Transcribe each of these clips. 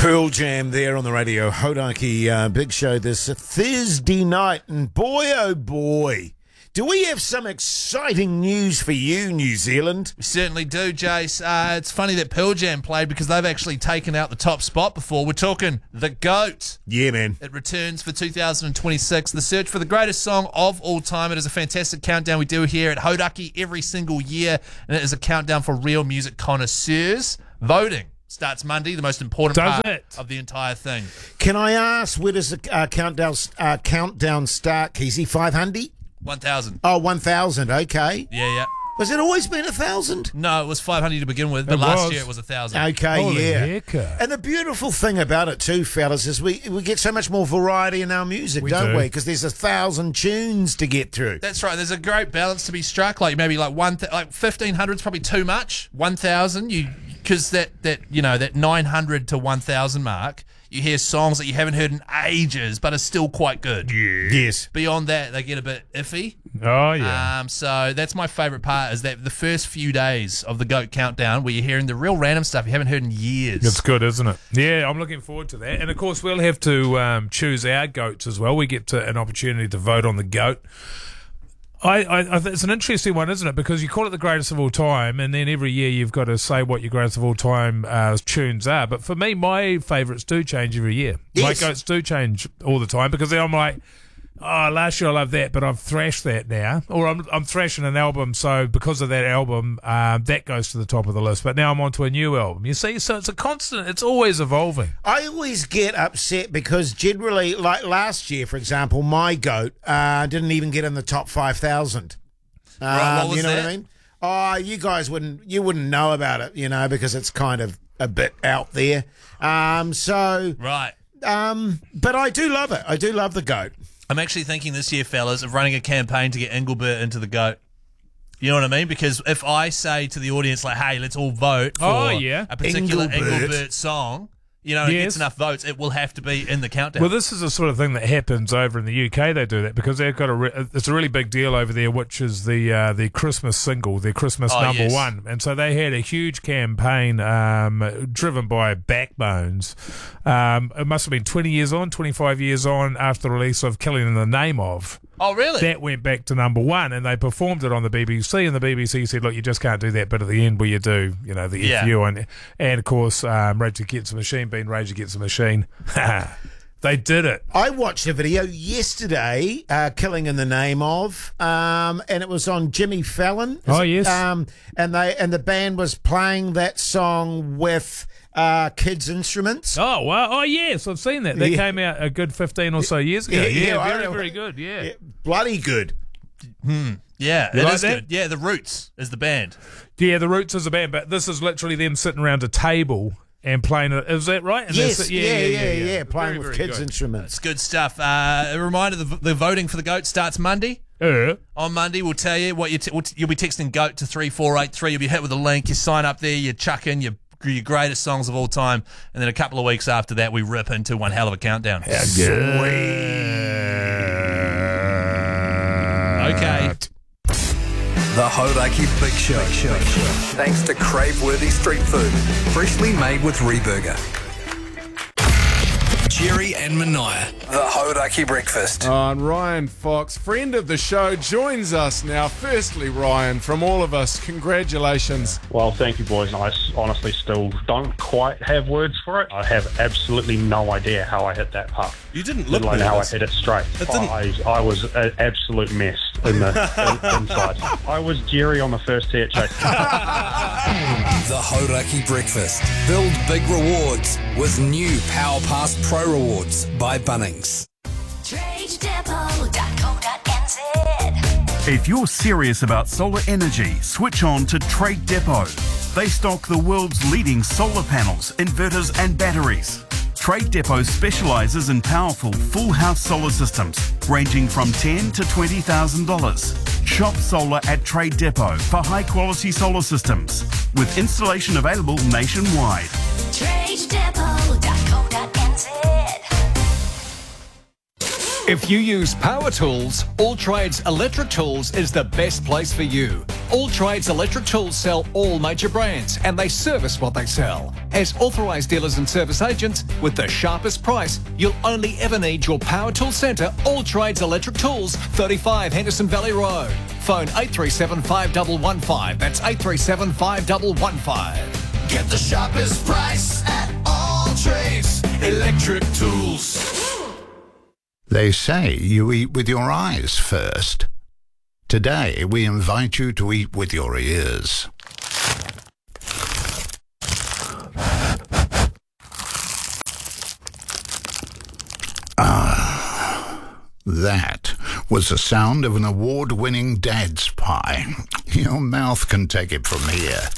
Pearl Jam there on the radio. Hodaki Big Show this Thursday night. And boy, oh boy, do we have some exciting news for you, New Zealand? We certainly do, Jace. It's funny that Pearl Jam played because they've actually taken out the top spot before. We're talking The GOAT. Yeah, man. It returns for 2026. The search for the greatest song of all time. It is a fantastic countdown we do here at Hodaki every single year. And it is a countdown for real music connoisseurs. Voting starts Monday, the most important part of the entire thing. Can I ask, where does the countdown start, Keezy? 500? 1,000. Oh, 1,000. Okay. Yeah. Was it always been 1,000? No, it was 500 to begin with, but last year it was 1,000. Okay, Holy yeah. heck. And the beautiful thing about it too, fellas, is we get so much more variety in our music, don't we? Because there's 1,000 tunes to get through. That's right. There's a great balance to be struck. Like maybe like 1,500 is probably too much. 1,000, because that 900 to 1,000 mark. You hear songs that you haven't heard in ages, but are still quite good. Yeah. Yes. Beyond that, they get a bit iffy. Oh, yeah. So that's my favourite part, is that the first few days of the GOAT countdown where you're hearing the real random stuff you haven't heard in years. It's good, isn't it? Yeah, I'm looking forward to that. And, of course, we'll have to choose our GOATs as well. We get an opportunity to vote on the GOAT. It's an interesting one, isn't it? Because you call it the greatest of all time, and then every year you've got to say what your greatest of all time tunes are. But for me, my favourites do change every year. Yes. My GOATs do change all the time, because then I'm like, oh, last year I loved that, but I've thrashed that now. Or I'm thrashing an album, so because of that album, that goes to the top of the list. But now I'm on to a new album. You see? So it's a constant, it's always evolving. I always get upset because generally, like last year, for example, my GOAT didn't even get in the top 5,000. Right, what was you know that? what I mean? Oh, you guys wouldn't know about it, because it's kind of a bit out there. Right. But I do love it. I do love the GOAT. I'm actually thinking this year, fellas, of running a campaign to get Engelbert into the GOAT. You know what I mean? Because if I say to the audience, like, hey, let's all vote for a particular Engelbert song, it gets enough votes, it will have to be in the countdown. Well, this is the sort of thing that happens over in the UK. They do that because they've got it's a really big deal over there, which is the Christmas single, their Christmas number one. And so they had a huge campaign driven by Backbones. It must have been 25 years on after the release of Killing in the Name Of. Oh, really? That went back to number one, and they performed it on the BBC, and the BBC said, look, you just can't do that bit at the end where you do, the FU. And of course, Rage Against the Machine being Rage Against the Machine. They did it. I watched a video yesterday, Killing in the Name Of, and it was on Jimmy Fallon. Yes. And the band was playing that song with kids' instruments. Oh, wow. Oh, yes, I've seen that. That came out a good 15 or so years ago. Very, very good, yeah. Bloody good. Yeah, You it like is that? good. Yeah, The Roots is the band. Yeah, The Roots is a band, but this is literally them sitting around a table and playing it. Is that right? And Yes, yeah. playing Very, with very kids' good. instruments. It's good stuff. A reminder, the voting for the GOAT starts Monday. On Monday, we'll tell you what you'll be texting GOAT to 3483. You'll be hit with a link. You sign up there, you chuck in your greatest songs of all time, and then a couple of weeks after that, we rip into one hell of a countdown. Okay. The Hodaki Big Show. Thanks to crave-worthy street food, freshly made with Reburger. Jerry and Mania. The Hodaki Breakfast. And Ryan Fox, friend of the show, joins us now. Firstly, Ryan, from all of us, congratulations. Well, thank you, boys. I honestly still don't quite have words for it. I have absolutely no idea how I hit that puck. You didn't look like how I nervous. hit it straight. I was an absolute mess in the inside. I was Jerry on the first tee at Chase. The Hodaki Breakfast. Build big rewards with new Power Pass Pro Rewards by Bunnings. TradeDepot.co.nz. If you're serious about solar energy, switch on to Trade Depot. They stock the world's leading solar panels, inverters and batteries. Trade Depot specialises in powerful full house solar systems ranging from $10,000 to $20,000. Shop solar at Trade Depot for high quality solar systems with installation available nationwide. TradeDepot.co.nz. If you use power tools, All Trades Electric Tools is the best place for you. All Trades Electric Tools sell all major brands and they service what they sell. As authorised dealers and service agents, with the sharpest price, you'll only ever need your Power Tool Centre, All Trades Electric Tools, 35 Henderson Valley Road. Phone 837 5115. That's 837 5115. Get the sharpest price at All Trades Electric Tools. They say you eat with your eyes first. Today, we invite you to eat with your ears. That was the sound of an award-winning Dad's Pie. Your mouth can take it from here.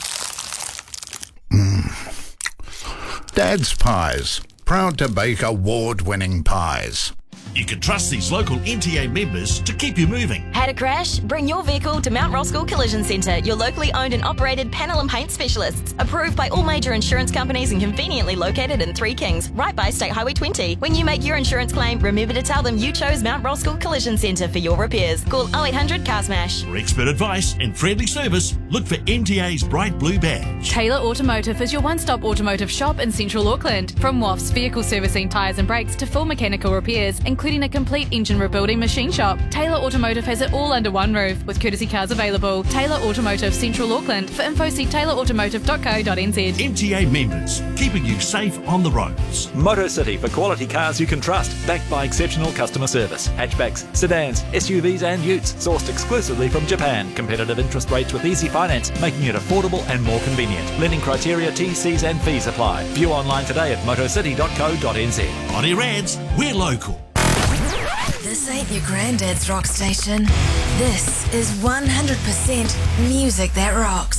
Dad's Pies, proud to bake award-winning pies. You can trust these local NTA members to keep you moving. Had a crash? Bring your vehicle to Mount Roskill Collision Centre, your locally owned and operated panel and paint specialists. Approved by all major insurance companies and conveniently located in Three Kings, right by State Highway 20. When you make your insurance claim, remember to tell them you chose Mount Roskill Collision Centre for your repairs. Call 0800 Car Smash. For expert advice and friendly service, look for NTA's bright blue badge. Taylor Automotive is your one-stop automotive shop in Central Auckland. From WAFs, vehicle servicing, tyres and brakes to full mechanical repairs, including a complete engine rebuilding machine shop. Taylor Automotive has it all under one roof, with courtesy cars available. Taylor Automotive, Central Auckland. For info, see taylorautomotive.co.nz. NTA members, keeping you safe on the roads. Motor City for quality cars you can trust, backed by exceptional customer service. Hatchbacks, sedans, SUVs and utes, sourced exclusively from Japan. Competitive interest rates with easy finance, making it affordable and more convenient. Lending criteria, T's and fees apply. View online today at motorcity.co.nz. On air ads, we're local. This ain't your granddad's rock station. This is 100% music that rocks.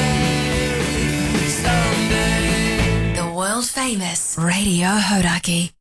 Someday. The world famous Radio Hodaki.